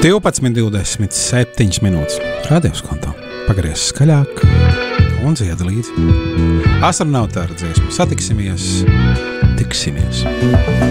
12:27 minūtes. Radios konto. Pagriez skaļāk un dziedi līdzi. Astronauti ar dziesmu satiksimies, tiksimies.